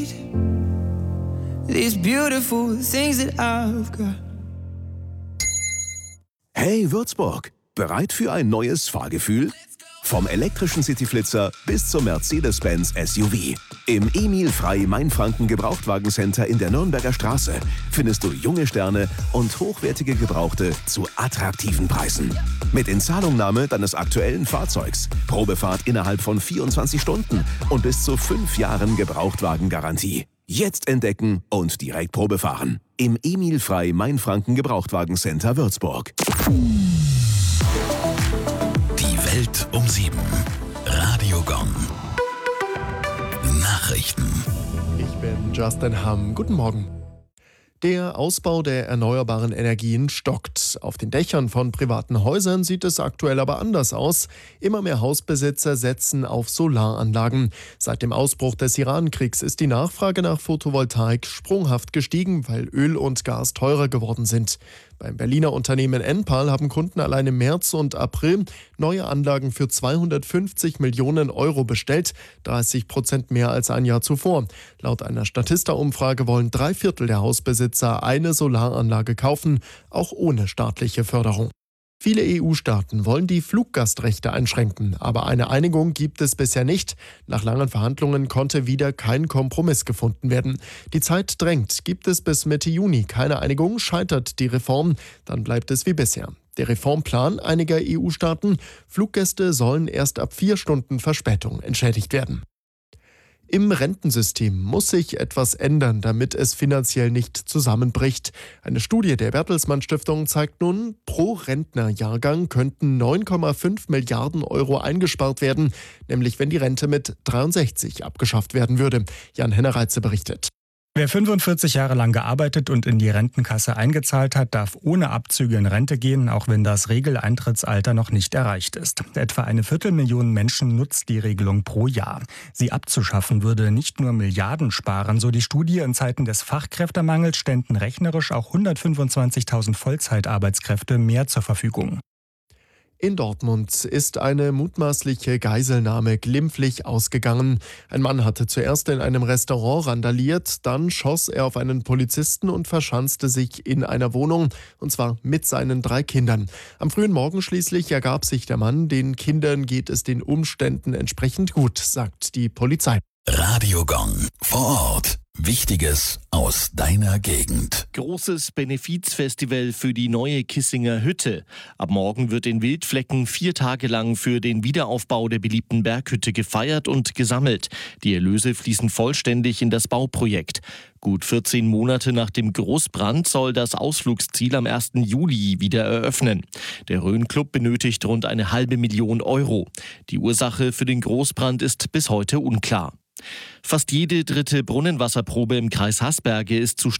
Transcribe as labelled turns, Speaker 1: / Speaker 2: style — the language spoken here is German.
Speaker 1: These beautiful things that I've got.
Speaker 2: Hey Würzburg, bereit für ein neues Fahrgefühl? Vom elektrischen Cityflitzer bis zum Mercedes-Benz SUV. Im Emil Frey Mainfranken Gebrauchtwagencenter in der Nürnberger Straße findest du junge Sterne und hochwertige Gebrauchte zu attraktiven Preisen. Mit Inzahlungnahme deines aktuellen Fahrzeugs, Probefahrt innerhalb von 24 Stunden und bis zu 5 Jahren Gebrauchtwagengarantie. Jetzt entdecken und direkt Probe fahren. Im Emil Frey Mainfranken Gebrauchtwagencenter Würzburg.
Speaker 3: Die Welt um 7. Radio Gong. Nachrichten.
Speaker 4: Ich bin Justin Hamm. Guten Morgen. Der Ausbau der erneuerbaren Energien stockt. Auf den Dächern von privaten Häusern sieht es aktuell aber anders aus. Immer mehr Hausbesitzer setzen auf Solaranlagen. Seit dem Ausbruch des Iran-Kriegs ist die Nachfrage nach Photovoltaik sprunghaft gestiegen, weil Öl und Gas teurer geworden sind. Beim Berliner Unternehmen Enpal haben Kunden allein im März und April neue Anlagen für 250 Millionen Euro bestellt, 30% mehr als ein Jahr zuvor. Laut einer Statista-Umfrage wollen 3/4 der Hausbesitzer eine Solaranlage kaufen, auch ohne staatliche Förderung. Viele EU-Staaten wollen die Fluggastrechte einschränken, aber eine Einigung gibt es bisher nicht. Nach langen Verhandlungen konnte wieder kein Kompromiss gefunden werden. Die Zeit drängt. Gibt es bis Mitte Juni keine Einigung, scheitert die Reform, dann bleibt es wie bisher. Der Reformplan einiger EU-Staaten: Fluggäste sollen erst ab 4 Stunden Verspätung entschädigt werden. Im Rentensystem muss sich etwas ändern, damit es finanziell nicht zusammenbricht. Eine Studie der Bertelsmann Stiftung zeigt nun, pro Rentnerjahrgang könnten 9,5 Milliarden Euro eingespart werden, nämlich wenn die Rente mit 63 abgeschafft werden würde. Jan Hennereitze berichtet.
Speaker 5: Wer 45 Jahre lang gearbeitet und in die Rentenkasse eingezahlt hat, darf ohne Abzüge in Rente gehen, auch wenn das Regeleintrittsalter noch nicht erreicht ist. Etwa 250.000 Menschen nutzt die Regelung pro Jahr. Sie abzuschaffen würde nicht nur Milliarden sparen, so die Studie. In Zeiten des Fachkräftemangels ständen rechnerisch auch 125.000 Vollzeitarbeitskräfte mehr zur Verfügung.
Speaker 4: In Dortmund ist eine mutmaßliche Geiselnahme glimpflich ausgegangen. Ein Mann hatte zuerst in einem Restaurant randaliert, dann schoss er auf einen Polizisten und verschanzte sich in einer Wohnung, und zwar mit seinen 3 Kindern. Am frühen Morgen schließlich ergab sich der Mann. Den Kindern geht es den Umständen entsprechend gut, sagt die Polizei.
Speaker 3: Radio Gong. Vor Ort. Wichtiges aus deiner Gegend.
Speaker 6: Großes Benefizfestival für die neue Kissinger Hütte. Ab morgen wird in Wildflecken 4 Tage lang für den Wiederaufbau der beliebten Berghütte gefeiert und gesammelt. Die Erlöse fließen vollständig in das Bauprojekt. Gut 14 Monate nach dem Großbrand soll das Ausflugsziel am 1. Juli wieder eröffnen. Der Rhön-Club benötigt rund 500.000 Euro. Die Ursache für den Großbrand ist bis heute unklar. Fast jede dritte Brunnenwasserprobe im Kreis Haßberge ist zu